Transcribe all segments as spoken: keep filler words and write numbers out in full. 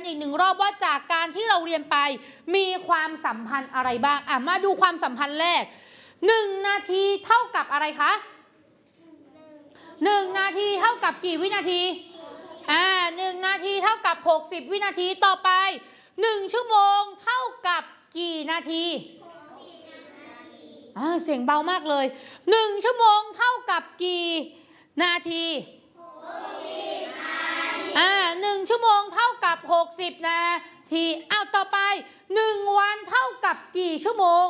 อีกหนึ่งรอบว่าจากการที่เราเรียนไปมีความสัมพันธ์อะไรบ้างอ่ะมาดูความสัมพันธ์แรกหนึ่งนาทีเท่ากับอะไรคะหนึ่งนาทีเท่ากับกี่วินาทีอ่าหนึ่งนาทีเท่ากับหกสิบวินาทีต่อไปหนึ่งชั่วโมงเท่ากับกี่นาทีอ่าเสียงเบามากเลยหนึ่งชั่วโมงเท่ากับกี่นาทีอ่าหนึ่งชั่วโมงเท่ากับหกสิบนาทีอ้าวต่อไปหนึ่งวันเท่ากับกี่ชั่วโมง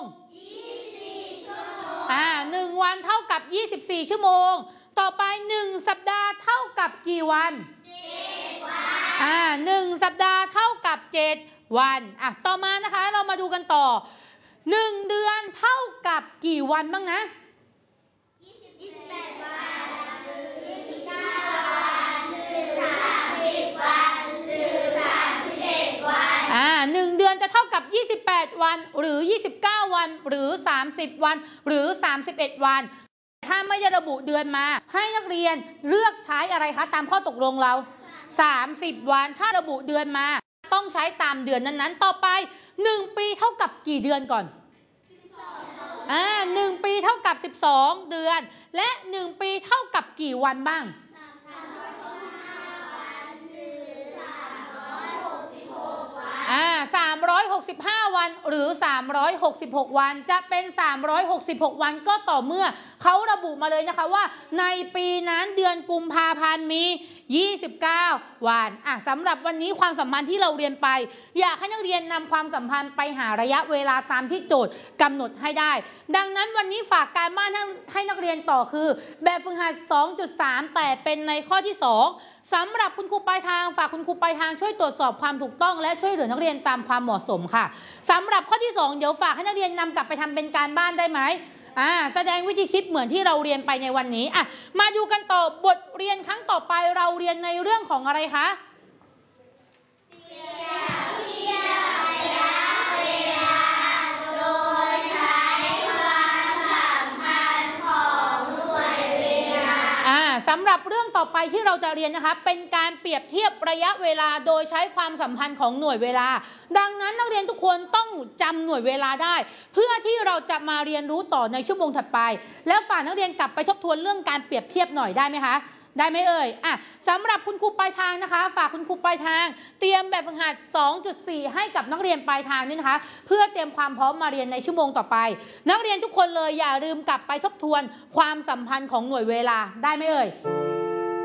อ่าหนึ่งวันเท่ากับยี่สิบสี่ชั่วโมงต่อไปหนึ่งสัปดาห์เท่ากับกี่วันเจ็ดวันอ่าหนึ่งสัปดาห์เท่ากับเจ็ดวันอ่ะต่อมานะคะเรามาดูกันต่อหนึ่งเดือนเท่ากับกี่วันบ้างนะยี่สิบแปดวันหรือยี่สิบเก้าวันหรือสามสิบวันหรือสามสิบเอ็ดวันอ่าหนึ่งเดือนจะเท่ากับยี่สิบแปดวันหรือยี่สิบเก้าวันหรือสามสิบวันหรือสามสิบเอ็ดวันถ้าไม่ได้ระบุเดือนมาให้นักเรียนเลือกใช้อะไรคะตามข้อตกลงเราสามสิบวันถ้าระบุเดือนมาต้องใช้ตามเดือนนั้นๆต่อไปหนึ่งปีเท่ากับกี่เดือนก่อนอ่าหนึ่งปีเท่ากับสิบสองเดือนและหนึ่งปีเท่ากับกี่วันบ้างอ่าสามร้อยหกสิบห้าวันหรือสามร้อยหกสิบหกวันจะเป็นสามร้อยหกสิบหกวันก็ต่อเมื่อเขาระบุมาเลยนะคะว่าในปีนั้นเดือนกุมภาพันธ์มียี่สิบเก้าวันอ่ะสำหรับวันนี้ความสัมพันธ์ที่เราเรียนไปอยากให้นักเรียนนำความสัมพันธ์ไปหาระยะเวลาตามที่โจทย์กำหนดให้ได้ดังนั้นวันนี้ฝากการบ้านให้นักเรียนต่อคือแบบฝึกหัด สองจุดสาม แต่เป็นในข้อที่สองสำหรับคุณครูปลายทางฝากคุณครูปลายทางช่วยตรวจสอบความถูกต้องและช่วยเหลือนักเรียนตามความเหมาะสมค่ะสำหรับข้อที่สองเดี๋ยวฝากให้นักเรียนนำกลับไปทำเป็นการบ้านได้ไหมอ่าแสดงวิธีคิดเหมือนที่เราเรียนไปในวันนี้อ่ะมาดูกันต่อบทเรียนครั้งต่อไปเราเรียนในเรื่องของอะไรคะสำหรับเรื่องต่อไปที่เราจะเรียนนะคะเป็นการเปรียบเทียบระยะเวลาโดยใช้ความสัมพันธ์ของหน่วยเวลาดังนั้นนักเรียนทุกคนต้องจำหน่วยเวลาได้เพื่อที่เราจะมาเรียนรู้ต่อในชั่วโมงถัดไปแล้วฝากนักเรียนกลับไปทบทวนเรื่องการเปรียบเทียบหน่อยได้ไหมคะได้ไหมเอ่ยอ่ะสำหรับคุณครูปลายทางนะคะฝากคุณครูปลายทางเตรียมแบบฝึกหัด สองจุดสี่ ให้กับนักเรียนปลายทางนี่นะคะเพื่อเตรียมความพร้อมมาเรียนในชั่วโมงต่อไปนักเรียนทุกคนเลยอย่าลืมกลับไปทบทวนความสัมพันธ์ของหน่วยเวลาได้ไหมเอ่ย